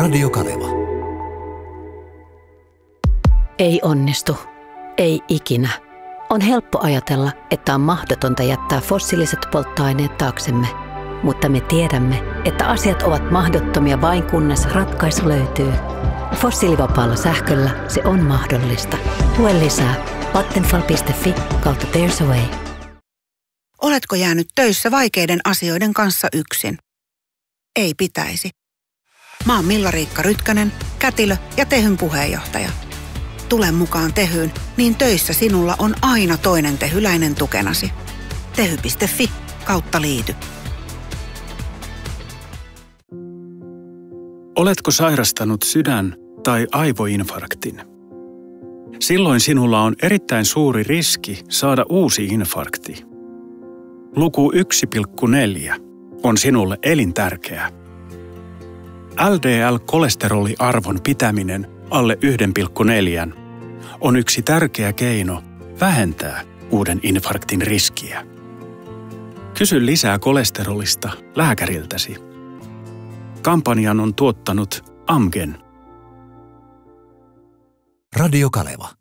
Radio Kaleva. Ei onnistu. Ei ikinä. On helppo ajatella, että on mahdotonta jättää fossiiliset polttoaineet taaksemme. Mutta me tiedämme, että asiat ovat mahdottomia vain kunnes ratkaisu löytyy. Fossiilivapaalla sähköllä se on mahdollista. Lue lisää vattenfall.fi/there's a way. Oletko jäänyt töissä vaikeiden asioiden kanssa yksin? Ei pitäisi. Mä oon Milla-Riikka Rytkönen, kätilö ja Tehyn puheenjohtaja. Tule mukaan Tehyyn, niin töissä sinulla on aina toinen tehyläinen tukenasi. Tehy.fi/liity. Oletko sairastanut sydän- tai aivoinfarktin? Silloin sinulla on erittäin suuri riski saada uusi infarkti. Luku 1,4 on sinulle elintärkeä. LDL-kolesteroliarvon pitäminen alle 1,4 on yksi tärkeä keino vähentää uuden infarktin riskiä. Kysy lisää kolesterolista lääkäriltäsi. Kampanjan on tuottanut Amgen. Radio Kaleva.